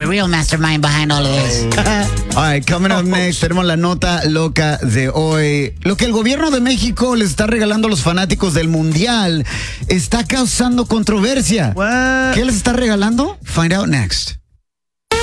real mastermind behind all of this. All right, coming up next, tenemos la nota loca de hoy. Lo que el gobierno de México les está regalando a los fanáticos del Mundial está causando controversia. What? ¿Qué les está regalando? Find out next.